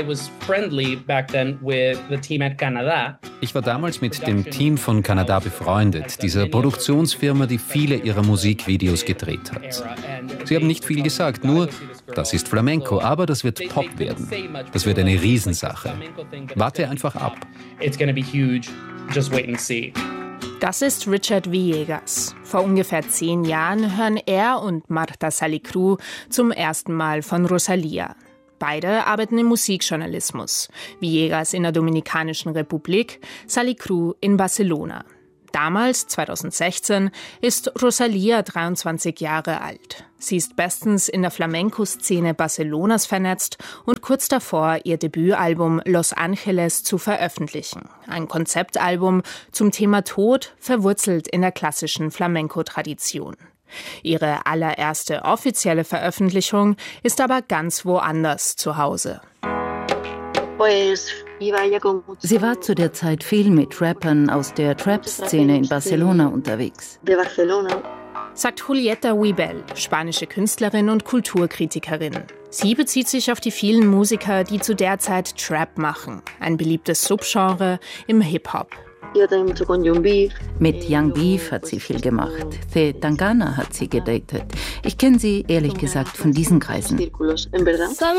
Ich war damals mit dem Team von Canada befreundet, dieser Produktionsfirma, die viele ihrer Musikvideos gedreht hat. Sie haben nicht viel gesagt, nur, das ist Flamenco, aber das wird Pop werden. Das wird eine Riesensache. Warte einfach ab. Das ist Richard Villegas. Vor ungefähr 10 Jahren hören er und Marta Salicru zum ersten Mal von Rosalía. Beide arbeiten im Musikjournalismus. Villegas in der Dominikanischen Republik, Salicru in Barcelona. Damals, 2016, ist Rosalía 23 Jahre alt. Sie ist bestens in der Flamenco-Szene Barcelonas vernetzt und kurz davor, ihr Debütalbum Los Angeles zu veröffentlichen. Ein Konzeptalbum zum Thema Tod, verwurzelt in der klassischen Flamenco-Tradition. Ihre allererste offizielle Veröffentlichung ist aber ganz woanders zu Hause. Sie war zu der Zeit viel mit Rappern aus der Trap-Szene in Barcelona unterwegs. Sagt Julieta Huibel, spanische Künstlerin und Kulturkritikerin. Sie bezieht sich auf die vielen Musiker, die zu der Zeit Trap machen, ein beliebtes Subgenre im Hip-Hop. Mit Young Beef hat sie viel gemacht. The Tangana hat sie gedatet. Ich kenne sie, ehrlich gesagt, von diesen Kreisen.